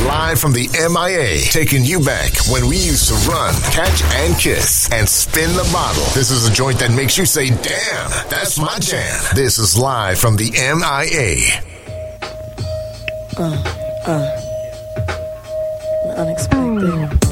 Live from the MIA, taking you back when we used to run, catch, and kiss, and spin the bottle. This is a joint that makes you say, damn, that's my jam. This is Live from the MIA. Unexpected.